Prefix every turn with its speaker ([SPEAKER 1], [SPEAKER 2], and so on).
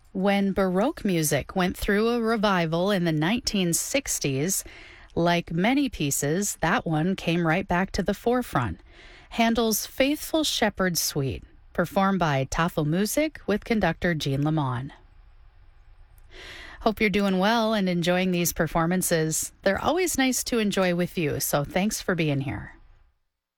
[SPEAKER 1] When Baroque music went through a revival in the 1960s, like many pieces, that one came right back to the forefront. Handel's Faithful Shepherd Suite, performed by Tafelmusik with conductor Jean Lamont. Hope you're doing well and enjoying these performances. They're always nice to enjoy with you, so thanks for being here.